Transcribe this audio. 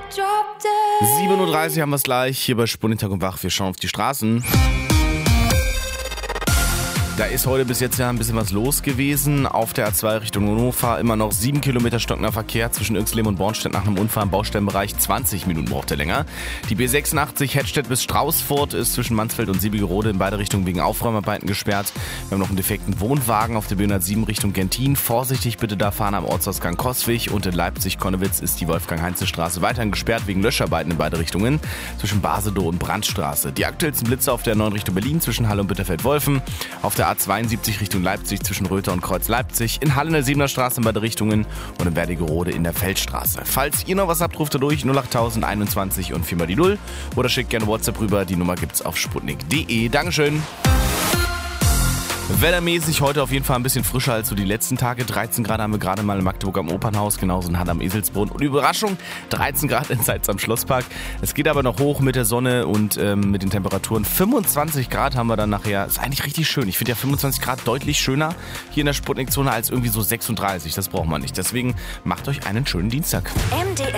7:30 Uhr haben wir es gleich hier bei Spundtag und Wach. Wir schauen auf die Straßen. Da ist heute bis jetzt ja ein bisschen was los gewesen. Auf der A2 Richtung Hannover immer noch 7 Kilometer stockender Verkehr zwischen Irxleben und Bornstedt nach einem Unfall im Baustellenbereich. 20 Minuten braucht er länger. Die B86 Hettstedt bis Straußfurt ist zwischen Mansfeld und Siebigerode in beide Richtungen wegen Aufräumarbeiten gesperrt. Wir haben noch einen defekten Wohnwagen auf der B107 Richtung Gentin. Vorsichtig bitte da fahren am Ortsausgang Coswig. Und in Leipzig-Konnewitz ist die Wolfgang-Heinze-Straße weiterhin gesperrt wegen Löscharbeiten in beide Richtungen zwischen Basedow und Brandstraße. Die aktuellsten Blitze auf der 9 Richtung Berlin zwischen Halle und Bitterfeld-Wolfen. Auf der A72 Richtung Leipzig zwischen Röther und Kreuz Leipzig, in Halle in der 7er Straße in beide Richtungen und in Wernigerode in der Feldstraße. Falls ihr noch was habt, ruft ihr durch 08021 und 4 mal die 0 oder schickt gerne WhatsApp rüber, die Nummer gibt's auf sputnik.de. Dankeschön. Wettermäßig heute auf jeden Fall ein bisschen frischer als so die letzten Tage. 13 Grad haben wir gerade mal in Magdeburg am Opernhaus, genauso in Halle am Eselsbrunn. Und Überraschung, 13 Grad in Zeitz am Schlosspark. Es geht aber noch hoch mit der Sonne und mit den Temperaturen. 25 Grad haben wir dann nachher. Ist eigentlich richtig schön. Ich finde ja 25 Grad deutlich schöner hier in der Sputnik-Zone als irgendwie so 36. Das braucht man nicht. Deswegen macht euch einen schönen Dienstag. MDR